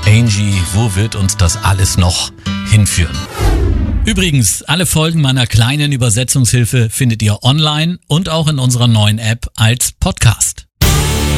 Angie, wo wird uns das alles noch hinführen? Übrigens, alle Folgen meiner kleinen Übersetzungshilfe findet ihr online und auch in unserer neuen App als Podcast.